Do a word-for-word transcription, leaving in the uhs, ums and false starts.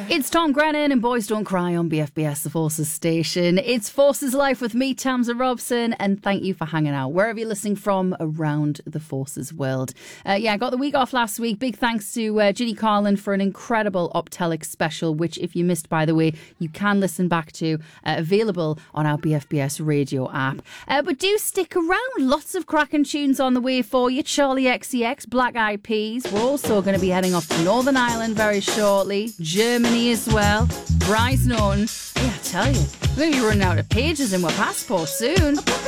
It's Tom Grennan and Boys Don't Cry on B F B S, the Forces station. It's Forces Life with me, Tamza Robson, and thank you for hanging out wherever you're listening from around the Forces world. Uh, yeah, I got the week off last week. Big thanks to uh, Ginny Carlin for an incredible Optelic special, which, if you missed, by the way, you can listen back to, uh, available on our B F B S radio app. Uh, but do stick around. Lots of cracking tunes on the way for you. Charlie X C X, Black Eyed Peas. We're also going to be heading off to Northern Ireland very shortly. Germany as well. Bryce Norton. Yeah, I tell you, we're going to be running out of pages in our passport soon.